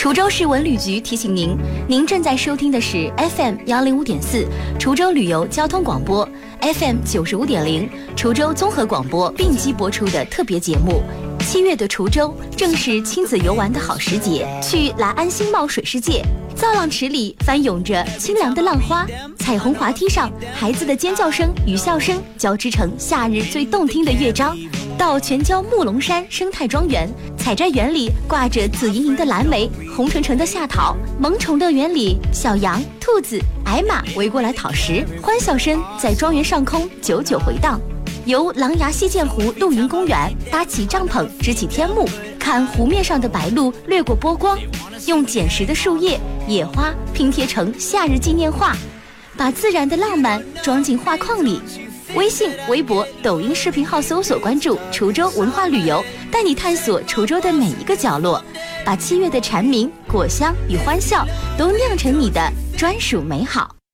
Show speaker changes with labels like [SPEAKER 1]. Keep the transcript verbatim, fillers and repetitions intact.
[SPEAKER 1] 滁州市文旅局提醒您，您正在收听的是 F M 幺零五点四滁州旅游交通广播 ，F M 九十五点零滁州综合广播并机播出的特别节目。七月的滁州正是亲子游玩的好时节，去来安新茂水世界，造浪池里翻涌着清凉的浪花，彩虹滑梯上孩子的尖叫声与笑声交织成夏日最动听的乐章。到全椒木龙山生态庄园，采摘园里挂着紫莹莹的蓝莓，红橙橙的夏桃，萌宠乐园里小羊、兔子、矮马围过来讨食，欢笑声在庄园上空久久回荡。由狼牙溪涧湖露营公园搭起帐篷，支起天幕，看湖面上的白鹭掠过波光，用捡拾的树叶、野花拼贴成夏日纪念画，把自然的浪漫装进画框里。微信、微博、抖音视频号搜索关注滁州文化旅游，带你探索滁州的每一个角落，把七月的蝉鸣、果香与欢笑都酿成你的专属美好。